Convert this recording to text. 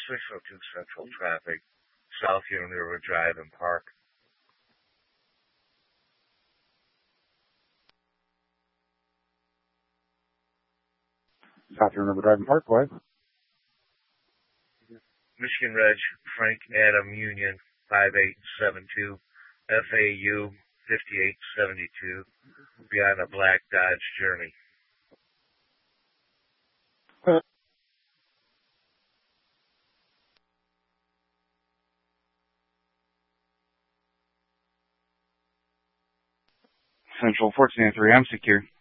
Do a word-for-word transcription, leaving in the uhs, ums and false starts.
six oh two Central traffic, South Union River Drive and Park. South Union River Drive and Park, go ahead. Michigan Reg, Frank Adam Union, five eight seven two, F A U fifty-eight seventy-two, beyond a black Dodge Journey. Central fourteen oh three, I'm secure.